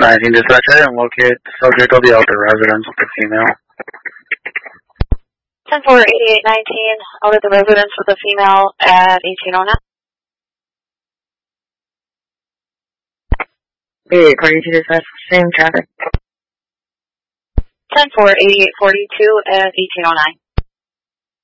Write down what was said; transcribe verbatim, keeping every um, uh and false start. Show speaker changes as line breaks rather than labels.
nineteen dispatcher and locate subject of the outdoor residence with the female.
ten four eighty-eight nineteen, out at the residence with a female at eighteen oh nine.
eighty-eight forty-two dispatch, same traffic.
ten four eighty-eight forty-two at eighteen oh nine.